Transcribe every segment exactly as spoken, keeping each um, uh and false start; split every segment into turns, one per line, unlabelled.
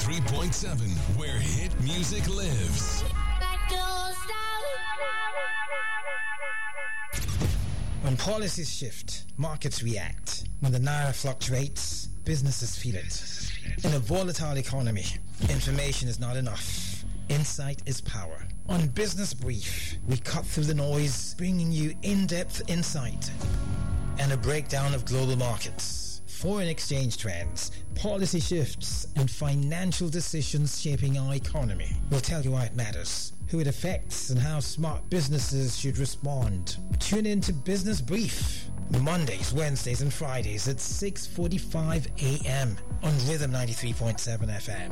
ninety-three point seven, where hit music lives.
When policies shift, markets react. When the naira fluctuates, businesses feel it. In a volatile economy, information is not enough. Insight is power. On Business Brief, we cut through the noise, bringing you in-depth insight and a breakdown of global markets, foreign exchange trends, policy shifts, and financial decisions shaping our economy. We'll tell you why it matters, who it affects, and how smart businesses should respond. Tune in to Business Brief, Mondays, Wednesdays, and Fridays at six forty-five a.m. on Rhythm ninety-three point seven F M.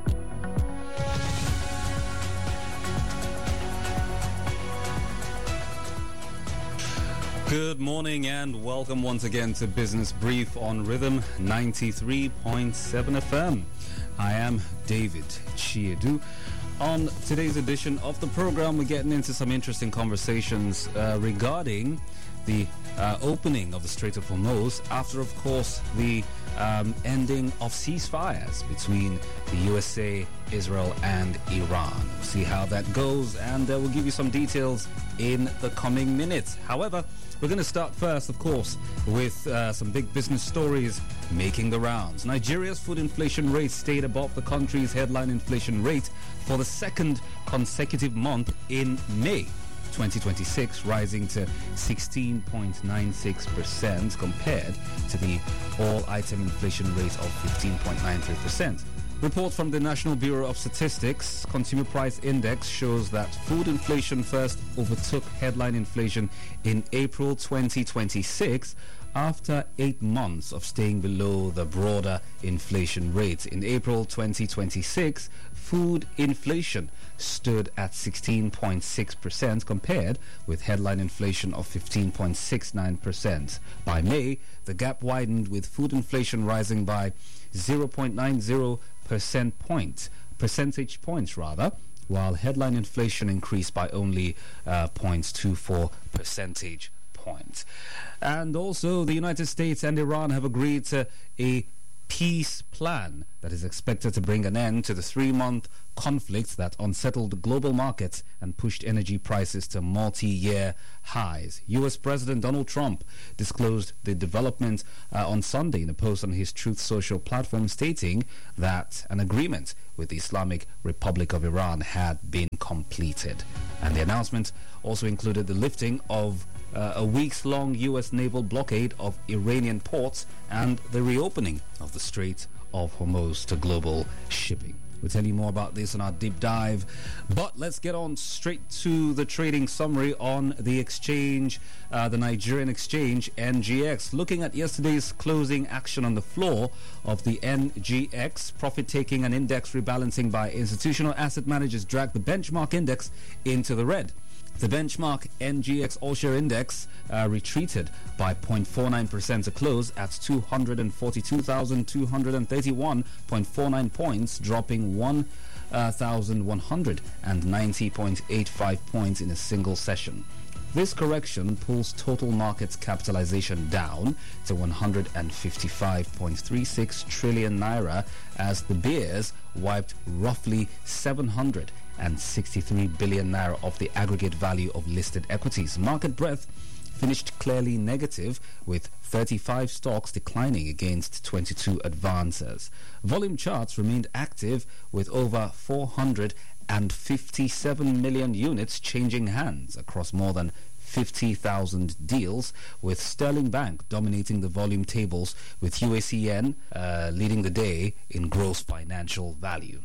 Good morning and welcome once again to Business Brief on Rhythm ninety-three point seven F M. I am David Chiedu. On today's edition of the program, we're getting into some interesting conversations uh, regarding the uh, opening of the Strait of Hormuz after, of course, the um, ending of ceasefires between the U S A, Israel, and Iran. We'll see how that goes, and uh, we'll give you some details in the coming minutes. However, we're going to start first, of course, with uh, some big business stories making the rounds. Nigeria's food inflation rate stayed above the country's headline inflation rate for the second consecutive month in May twenty twenty-six, rising to sixteen point nine six percent compared to the all-item inflation rate of fifteen point nine three percent. Report from the National Bureau of Statistics Consumer Price Index shows that food inflation first overtook headline inflation in April twenty twenty-six after eight months of staying below the broader inflation rate. In April twenty twenty-six, food inflation stood at sixteen point six percent compared with headline inflation of fifteen point six nine percent. By May, the gap widened, with food inflation rising by zero point nine zero percent point, percentage points rather, while headline inflation increased by only uh, zero point two four percentage points. And also, the United States and Iran have agreed to a peace plan that is expected to bring an end to the three-month conflict that unsettled global markets and pushed energy prices to multi-year highs. U S President Donald Trump disclosed the development uh, on Sunday in a post on his Truth Social platform, stating that an agreement with the Islamic Republic of Iran had been completed. And the announcement also included the lifting of Uh, a weeks-long U S naval blockade of Iranian ports and the reopening of the Strait of Hormuz to global shipping. We'll tell you more about this in our deep dive, but let's get on straight to the trading summary on the exchange, uh, the Nigerian exchange, N G X. Looking at yesterday's closing action on the floor of the N G X, profit-taking and index rebalancing by institutional asset managers dragged the benchmark index into the red. The benchmark N G X All-Share Index uh, retreated by zero point four nine percent to close at two hundred forty-two thousand two hundred thirty-one point four nine points, dropping one thousand one hundred ninety point eight five points in a single session. This correction pulls total market capitalization down to one hundred fifty-five point three six trillion naira as the bears wiped roughly seven hundred sixty-three billion naira of the aggregate value of listed equities. Market breadth finished clearly negative, with thirty-five stocks declining against twenty-two advancers. Volume charts remained active, with over four hundred fifty-seven million units changing hands across more than fifty thousand deals, with Sterling Bank dominating the volume tables, with U A C N uh, leading the day in gross financial value.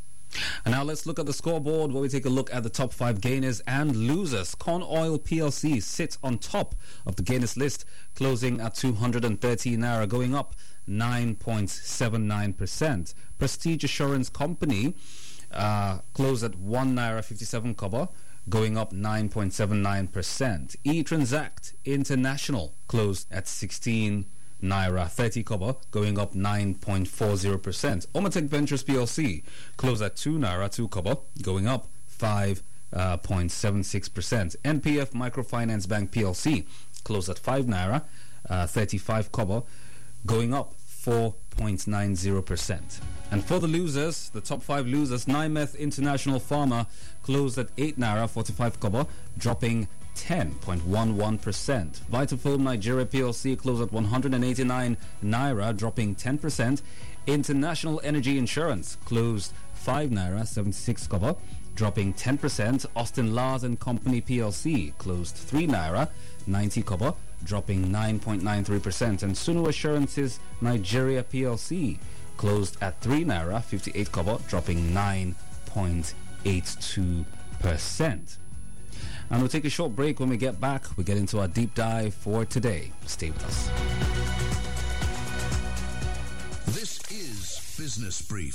And now let's look at the scoreboard, where we take a look at the top five gainers and losers. Corn Oil P L C sits on top of the gainers list, closing at two hundred thirteen naira, going up nine point seven nine percent. Prestige Assurance Company uh, closed at one naira fifty-seven kobo, going up nine point seven nine percent. E-Transact International closed at sixteen naira thirty kobo, going up nine point four zero percent. Omatech Ventures P L C closed at two naira two kobo, going up five point seven six percent. N P F Microfinance Bank P L C closed at five naira uh, thirty-five kobo, going up four point nine zero percent. And for the losers, the top five losers, Nimeth International Pharma closed at eight naira forty-five kobo, dropping ten point one one percent. Vitafilm Nigeria P L C closed at one hundred eighty-nine naira, dropping ten percent. International Energy Insurance closed five naira seventy-six kobo, dropping ten percent. Austin Lars and Company P L C closed three naira ninety kobo, dropping nine point nine three percent. And Sunu Assurances Nigeria P L C closed at three naira fifty-eight kobo, dropping nine point eight two percent. And we'll take a short break. When we get back, we get into our deep dive for today. Stay with us.
This is Business Brief.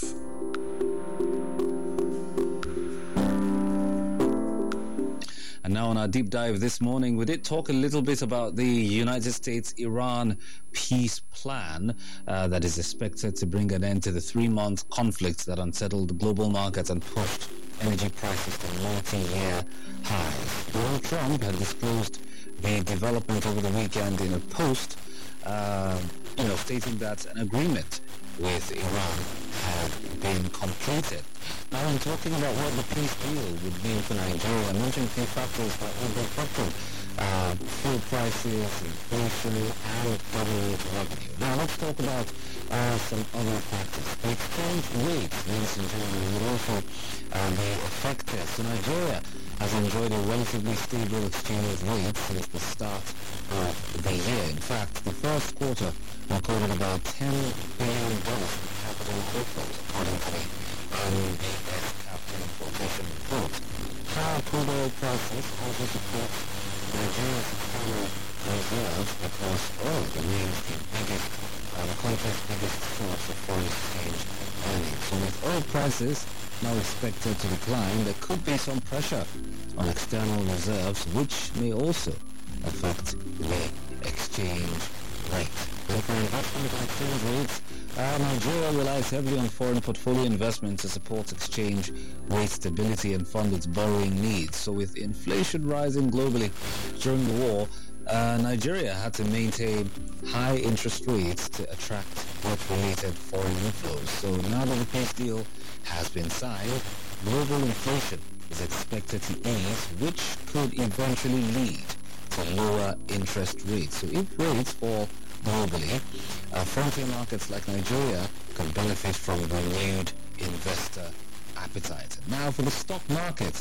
And now on our deep dive this morning, we did talk a little bit about the United States-Iran peace plan uh, that is expected to bring an end to the three-month conflict that unsettled global markets and pushed energy prices to multi-year highs. Donald Trump had disclosed the development over the weekend in a post, uh, you know, stating that an agreement with Iran had been completed. Now, I'm talking about what the peace deal would mean for Nigeria. I mentioned a few factors that will be affected. Uh, fuel prices, inflation, and government revenue. Now, let's talk about uh, some other factors. The exchange rate, ladies and gentlemen, would also uh, be affected. So Nigeria has enjoyed a relatively stable exchange rate since the start of the year. In fact, the first quarter recorded about ten billion dollars in capital outflows, according to the N B S Capital Importation Report. Higher crude oil prices also support Nigeria's external reserves, because oil remains the biggest, uh, the country's biggest source of foreign exchange earnings. So with oil prices now expected to decline, there could be some pressure on external reserves, which may also affect the exchange rate. And for investment and exchange rates, uh, Nigeria relies heavily on foreign portfolio investment to support exchange rate stability and fund its borrowing needs. So with inflation rising globally during the war, uh, Nigeria had to maintain high interest rates to attract work-related foreign inflows. So now that the peace deal has been signed, global inflation is expected to ease, which could eventually lead to lower interest rates. So if rates fall globally, uh, frontier markets like Nigeria can benefit from renewed investor appetite. Now for the stock market,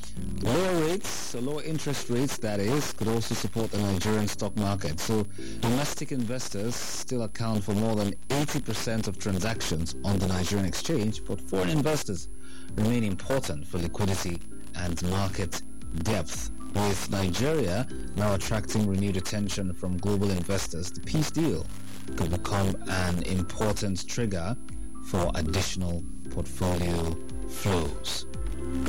lower rates, so lower interest rates that is, could also support the Nigerian stock market. So domestic investors still account for more than eighty percent of transactions on the Nigerian exchange, but foreign investors remain important for liquidity and market depth. With Nigeria now attracting renewed attention from global investors, the peace deal could become an important trigger for additional portfolio flows.